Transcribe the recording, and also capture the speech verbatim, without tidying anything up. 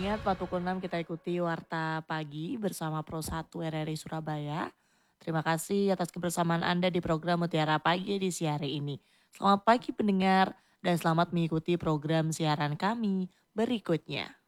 menit empat puluh enam kita ikuti Warta Pagi bersama Pro satu R R I Surabaya. Terima kasih atas kebersamaan Anda di program Mutiara Pagi edisi hari ini. Selamat pagi pendengar dan selamat mengikuti program siaran kami berikutnya.